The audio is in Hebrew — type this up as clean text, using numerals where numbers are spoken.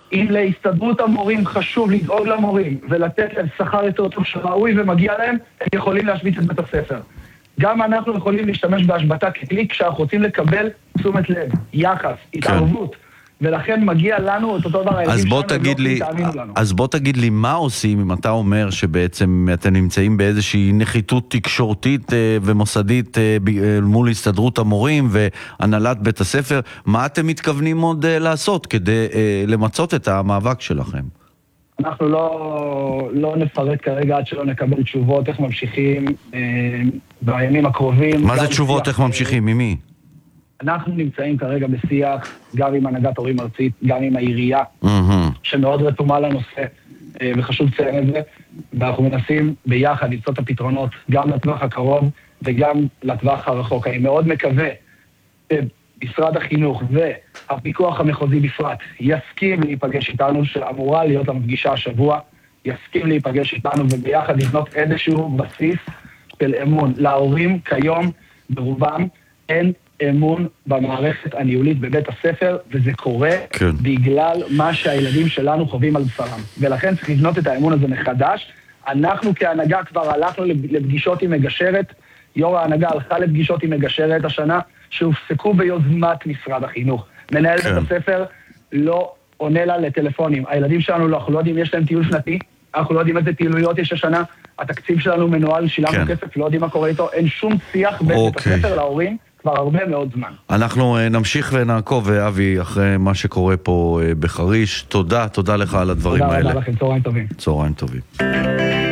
אם להסתדרות המורים חשוב לדאוג למורים ולתת להם שכר יותר טוב שראוי ומגיע להם, הם יכולים להשבית את בית הספר. גם אנחנו יכולים להשתמש בהשבתה ככלי כשאנחנו רוצים לקבל תשומת לב, יחס, התערבות. ולכן מגיע לנו את אותו דבר. אז בוא תגיד לי מה עושים אם אתה אומר שבעצם אתם נמצאים באיזושהי נחיתות תקשורתית ומוסדית מול הסתדרות המורים והנהלת בית הספר, מה אתם מתכוונים עוד לעשות כדי למצות את המאבק שלכם? אנחנו לא נפרט כרגע עד שלא נקבל תשובות איך ממשיכים בימים הקרובים. מה זה תשובות איך ממשיכים? ממי? אנחנו נמצאים כרגע בשיח, גם עם הנהגת הורים ארצית, גם עם העירייה, שמאוד רתומה לנושא, וחשוב לציין את זה, ואנחנו מנסים ביחד למצוא את הפתרונות, גם לטווח הקרוב וגם לטווח הרחוק. אני מאוד מקווה שמשרד החינוך והפיקוח המחוזי בפרט יסכים להיפגש איתנו, שאמורה להיות לנו פגישה השבוע, יסכים להיפגש איתנו וביחד לבנות איזשהו בסיס של אמון. להורים כיום ברובם אין אמון במערכת הניהולית בבית הספר, וזה קורה בגלל מה שהילדים שלנו חווים על בשרם. ולכן צריך לבנות את האמון הזה מחדש. אנחנו כהנהגה כבר הלכנו לפגישות עם מגשרת, יו"ר ההנהגה הלכה לפגישות עם מגשרת השנה, שהופסקו ביוזמת משרד החינוך. מנהל בית הספר לא עונה לה לטלפונים. הילדים שלנו אנחנו לא יודעים, יש להם טיול שנתי, אנחנו לא יודעים איזה פעילויות יש השנה, התקציב שלנו מנוהל, שילמנו כסף, לא יודעים מה קורה איתו, אין שום שיח בית הספר להורים, כבר הרבה מאוד זמן. אנחנו נמשיך ונעקוב, אבי, אחרי מה שקורה פה בחריש. תודה לך על הדברים האלה. תודה רבה לכם, צהריים טובים. צהריים טובים.